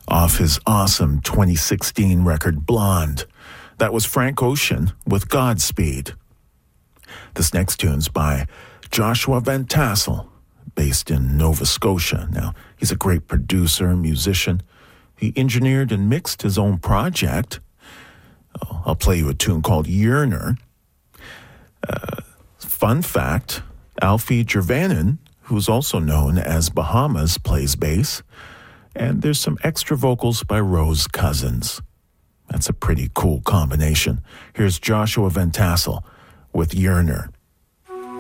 off his awesome 2016 record Blonde. That was Frank Ocean with Godspeed. This next tune's by Joshua Van Tassel, based in Nova Scotia. Now, he's a great producer, musician. He engineered and mixed his own project. I'll play you a tune called Yearner. Fun fact, Alfie Jervanen, who's also known as Bahamas, plays bass. And there's some extra vocals by Rose Cousins. That's a pretty cool combination. Here's Joshua Van Tassel with Yearner.